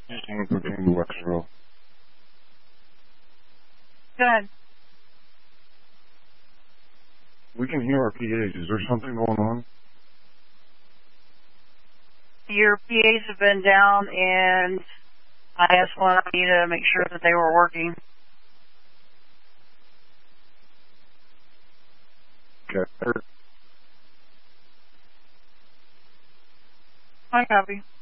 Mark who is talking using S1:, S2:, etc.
S1: Just want to go to Wexville.
S2: Good.
S1: We can hear our PAs. Is there something going on?
S2: Your PAs have been down, and I asked one of you to make sure that they were working.
S1: Okay.
S2: I copy.